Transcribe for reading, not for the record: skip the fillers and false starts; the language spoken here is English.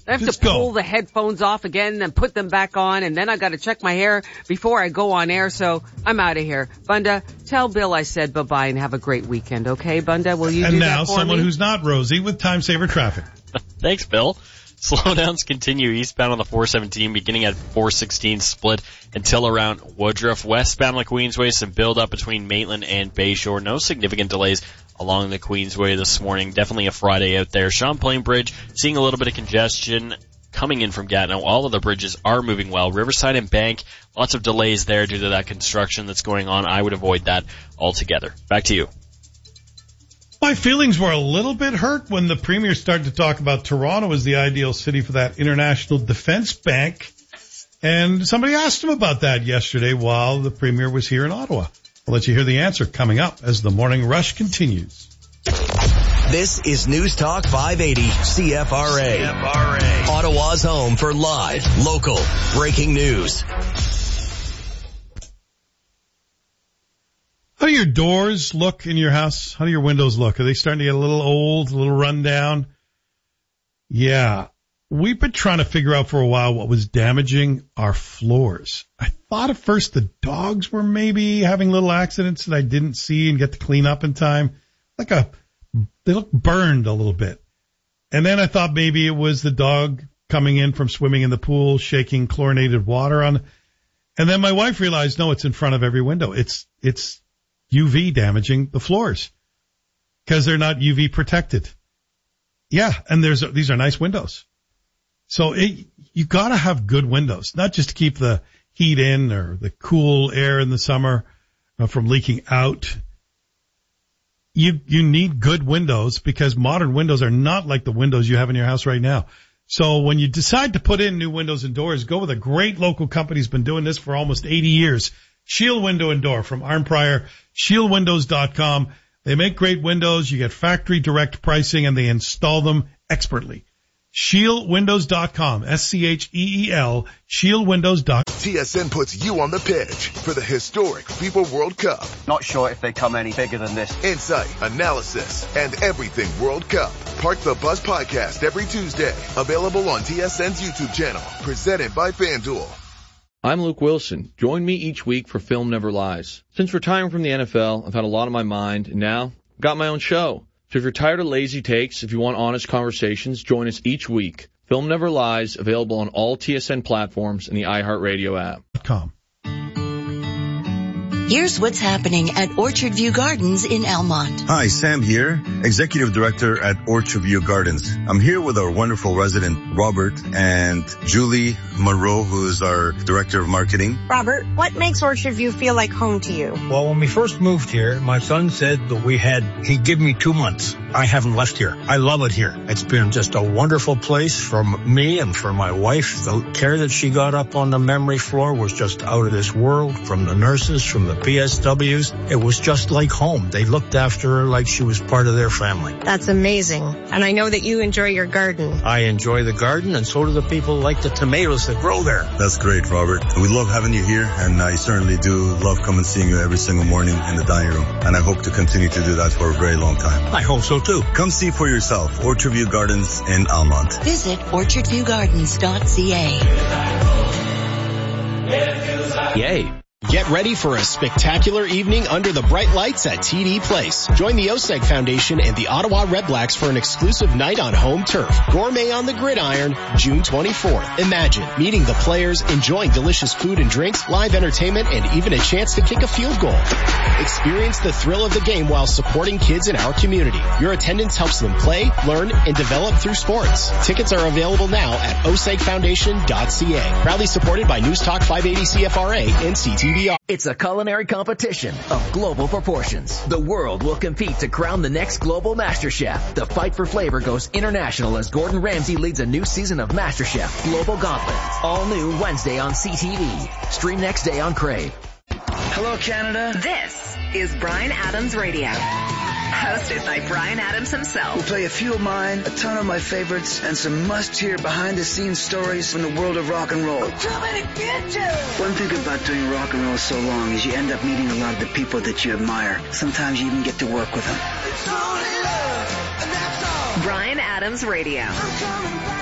I have to pull the headphones off again and put them back on, and then I got to check my hair before I go on air, so I'm out of here. Bunda, tell Bill I said bye-bye and have a great weekend, okay, Bunda? Will you do that for me? And now someone who's not Rosie with Time Saver Traffic. Thanks, Bill. Slowdowns continue eastbound on the 417, beginning at 416 split until around Woodruff. Westbound on the Queensway, some build up between Maitland and Bayshore. No significant delays along the Queensway this morning. Definitely a Friday out there. Champlain Bridge, seeing a little bit of congestion coming in from Gatineau. All of the bridges are moving well. Riverside and Bank, lots of delays there due to that construction that's going on. I would avoid that altogether. Back to you. My feelings were a little bit hurt when the Premier started to talk about Toronto as the ideal city for that International Defence Bank. And somebody asked him about that yesterday while the Premier was here in Ottawa. I'll let you hear the answer coming up as the Morning Rush continues. This is News Talk 580 CFRA. Ottawa's home for live, local, breaking news. How do your doors look in your house? How do your windows look? Are they starting to get a little old, a little run down? Yeah. We've been trying to figure out for a while what was damaging our floors. I thought at first the dogs were maybe having little accidents that I didn't see and get to clean up in time. They look burned a little bit. And then I thought maybe it was the dog coming in from swimming in the pool, shaking chlorinated water on. And then my wife realized, no, it's in front of every window. It's UV damaging the floors because they're not UV protected. Yeah, and these are nice windows. So you got to have good windows, not just to keep the heat in or the cool air in the summer from leaking out. You need good windows because modern windows are not like the windows you have in your house right now. So when you decide to put in new windows and doors, go with a great local company who's been doing this for almost 80 years. Shield Window and Door from Arn Pryor, shieldwindows.com. They make great windows. You get factory direct pricing and they install them expertly. Shieldwindows.com, SCHEEL, shieldwindows.com. TSN puts you on the pitch for the historic FIFA World Cup. Not sure if they come any bigger than this. Insight, analysis, and everything World Cup. Park the Buzz podcast every Tuesday. Available on TSN's YouTube channel. Presented by FanDuel. I'm Luke Wilson. Join me each week for Film Never Lies. Since retiring from the NFL, I've had a lot on my mind, and now I've got my own show. So if you're tired of lazy takes, if you want honest conversations, join us each week. Film Never Lies, available on all TSN platforms and the iHeartRadio app. Here's what's happening at Orchard View Gardens in Elmont. Hi, Sam here, Executive Director at Orchard View Gardens. I'm here with our wonderful resident, Robert, and Julie Monroe, who is our Director of Marketing. Robert, what makes Orchard View feel like home to you? Well, when we first moved here, my son said that he'd give me 2 months. I haven't left here. I love it here. It's been just a wonderful place for me and for my wife. The care that she got up on the memory floor was just out of this world, from the nurses, from the PSWs. It was just like home. They looked after her like she was part of their family. That's amazing. And I know that you enjoy your garden. I enjoy the garden, and so do the people who like the tomatoes that grow there. That's great, Robert. We love having you here, and I certainly do love coming seeing you every single morning in the dining room. And I hope to continue to do that for a very long time. I hope so too. Come see for yourself. Orchard View Gardens in Almont. Visit orchardviewgardens.ca. Yay. Get ready for a spectacular evening under the bright lights at TD Place. Join the OSEG Foundation and the Ottawa Redblacks for an exclusive night on home turf. Gourmet on the Gridiron, June 24th. Imagine meeting the players, enjoying delicious food and drinks, live entertainment, and even a chance to kick a field goal. Experience the thrill of the game while supporting kids in our community. Your attendance helps them play, learn, and develop through sports. Tickets are available now at osegfoundation.ca. Proudly supported by News Talk 580 CFRA and CTV. It's a culinary competition of global proportions. The world will compete to crown the next global master chef. The fight for flavor goes international as Gordon Ramsay leads a new season of MasterChef Global Gauntlet. All new Wednesday on CTV. Stream next day on Crave. Hello, Canada. This is Bryan Adams Radio. Hosted by Bryan Adams himself. We'll play a few of mine, a ton of my favorites, and some must-hear behind-the-scenes stories from the world of rock and roll. One thing about doing rock and roll so long is you end up meeting a lot of the people that you admire. Sometimes you even get to work with them. Bryan Adams Radio.